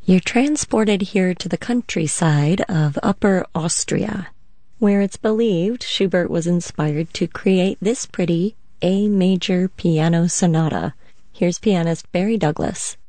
You're transported here to the countryside of Upper Austria, where it's believed Schubert was inspired to create this pretty A major piano sonata. Here's pianist Barry Douglas.